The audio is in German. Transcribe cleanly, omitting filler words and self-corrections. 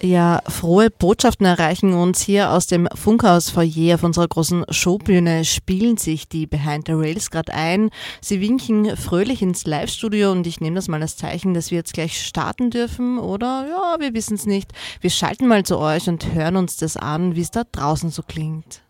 Ja, frohe Botschaften erreichen uns hier aus dem Funkhaus-Foyer auf unserer großen Showbühne. Spielen sich die Behind the Rails gerade ein. Sie winken fröhlich ins Live-Studio und ich nehme das mal als Zeichen, dass wir jetzt gleich starten dürfen. Oder ja, wir wissen es nicht. Wir schalten mal zu euch und hören uns das an, wie es da draußen so klingt.